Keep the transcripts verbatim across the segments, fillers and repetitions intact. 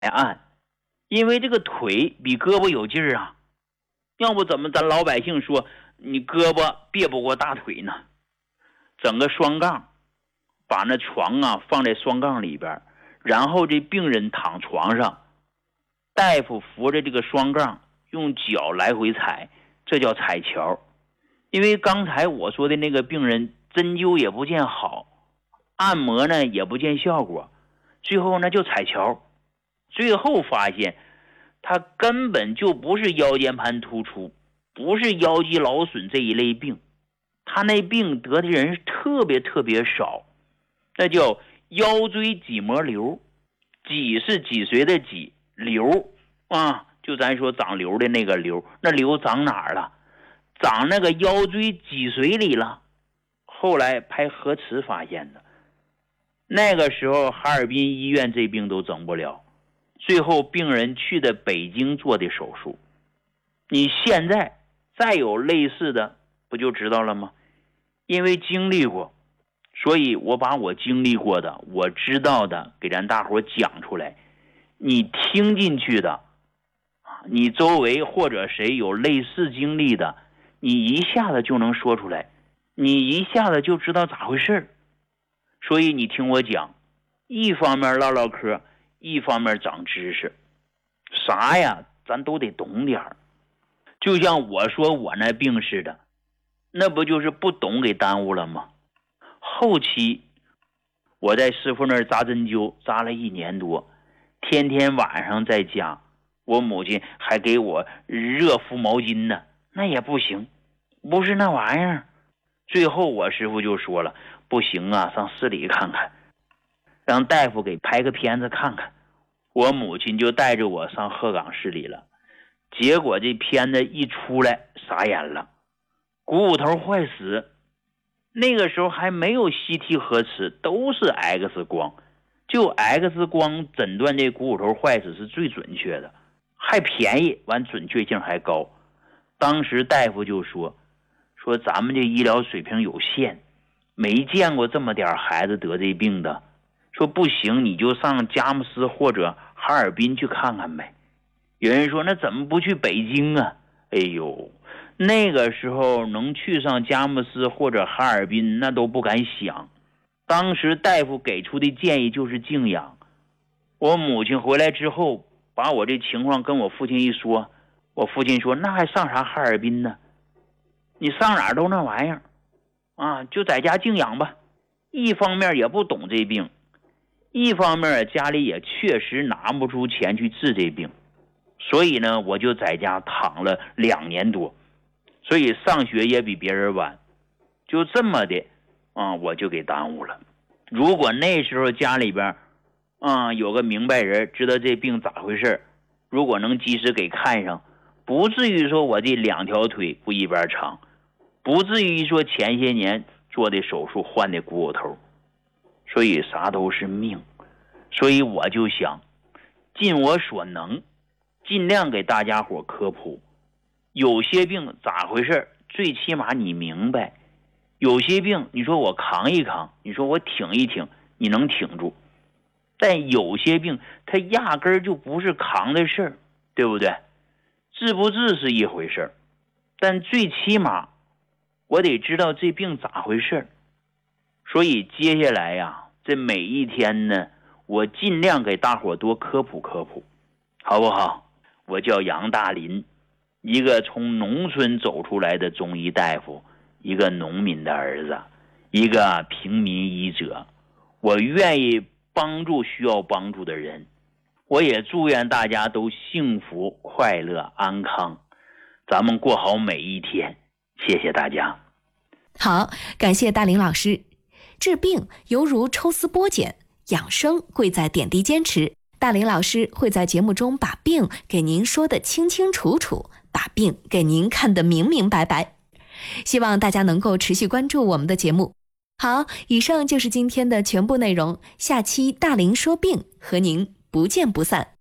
按，因为这个腿比胳膊有劲儿啊，要不怎么咱老百姓说你胳膊别不过大腿呢？整个双杠，把那床啊放在双杠里边，然后这病人躺床上，大夫扶着这个双杠，用脚来回踩，这叫踩桥。因为刚才我说的那个病人针灸也不见好，按摩呢也不见效果，最后呢就踩桥，最后发现他根本就不是腰间盘突出，不是腰肌劳损这一类病，他那病得的人特别特别少，那叫腰椎脊膜瘤。脊是脊髓的脊，瘤啊，就咱说长瘤的那个瘤，那瘤长哪儿了？长那个腰椎脊髓里了。后来拍核磁发现的，那个时候哈尔滨医院这病都整不了，最后病人去的北京做的手术。你现在再有类似的不就知道了吗？因为经历过，所以我把我经历过的我知道的给咱大伙讲出来，你听进去的，你周围或者谁有类似经历的，你一下子就能说出来，你一下子就知道咋回事。所以你听我讲，一方面唠唠嗑，一方面长知识，啥呀咱都得懂点儿。就像我说我那病似的，那不就是不懂给耽误了吗？后期我在师傅那儿扎针灸扎了一年多，天天晚上在家，我母亲还给我热敷毛巾呢，那也不行，不是那玩意儿。最后我师傅就说了，不行啊，上市里看看，让大夫给拍个片子看看。我母亲就带着我上鹤岗市里了，结果这片子一出来傻眼了，股骨头坏死。那个时候还没有 C T 核磁，都是 X 光，就 X 光诊断这股骨头坏死是最准确的，还便宜，完准确性还高。当时大夫就说说咱们这医疗水平有限，没见过这么点孩子得这病的，说不行你就上佳木斯或者哈尔滨去看看呗。有人说那怎么不去北京啊？哎呦，那个时候能去上佳木斯或者哈尔滨那都不敢想。当时大夫给出的建议就是静养。我母亲回来之后把我这情况跟我父亲一说，我父亲说那还上啥哈尔滨呢，你上哪儿都那玩意儿啊，就在家静养吧。一方面也不懂这病，一方面家里也确实拿不出钱去治这病，所以呢我就在家躺了两年多，所以上学也比别人晚，就这么的啊，我就给耽误了。如果那时候家里边啊有个明白人知道这病咋回事，如果能及时给看上，不至于说我这两条腿不一边长，不至于说前些年做的手术换的股骨头。所以啥都是命，所以我就想尽我所能尽量给大家伙科普，有些病咋回事最起码你明白，有些病你说我扛一扛，你说我挺一挺，你能挺住，但有些病它压根儿就不是扛的事儿，对不对？治不治是一回事儿，但最起码我得知道这病咋回事儿。所以接下来呀，这每一天呢，我尽量给大伙多科普科普，好不好？我叫杨大林，一个从农村走出来的中医大夫，一个农民的儿子，一个平民医者。我愿意帮助需要帮助的人，我也祝愿大家都幸福快乐安康，咱们过好每一天。谢谢大家。 好，感谢大林老师。治病犹如抽丝剥茧，养生贵在点滴坚持。大林老师会在节目中把病给您说得清清楚楚，把病给您看得明明白白。希望大家能够持续关注我们的节目。好，以上就是今天的全部内容，下期大林说病和您不见不散。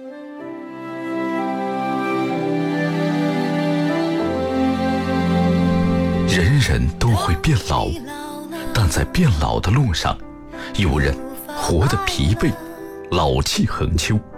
人人都会变老，但在变老的路上，有人活得疲惫，老气横秋；